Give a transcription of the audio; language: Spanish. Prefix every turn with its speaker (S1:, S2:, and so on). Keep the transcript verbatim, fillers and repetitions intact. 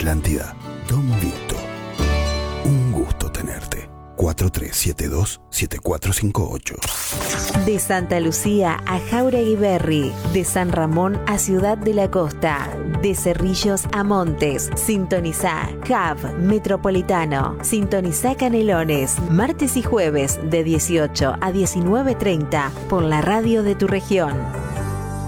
S1: Atlántida, Don Vito. Un gusto tenerte. cuatro tres siete dos, siete cuatro cinco ocho.
S2: De Santa Lucía a Jáuregui Berry, de San Ramón a Ciudad de la Costa, de Cerrillos a Montes. Sintonizá Hub Metropolitano. Sintonizá Canelones, martes y jueves de dieciocho a diecinueve treinta por la radio de tu región.